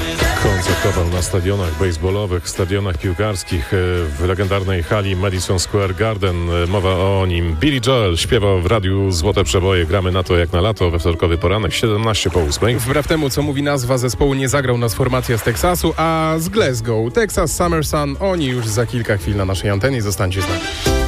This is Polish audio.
Koncertował na stadionach baseballowych, stadionach piłkarskich, w legendarnej hali Madison Square Garden. Mowa o nim. Billy Joel śpiewał w radiu Złote Przeboje. Gramy na to jak na lato we wtorkowy poranek, 17:08. Wbrew temu, co mówi nazwa zespołu, nie zagrał nas formacja z Teksasu, a z Glasgow. Texas Summer Sun, oni już za kilka chwil na naszej antenie. Zostańcie z nami.